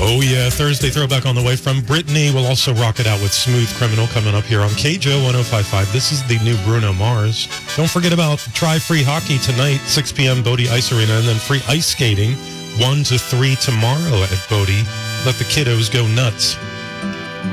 Oh, yeah. Thursday throwback on the way from Brittany. We'll also rock it out with Smooth Criminal coming up here on KJO 105.5. This is the new Bruno Mars. Don't forget about Try Free Hockey tonight, 6 p.m. Bodie Ice Arena, and then free ice skating 1 to 3 tomorrow at Bodie. Let the kiddos go nuts.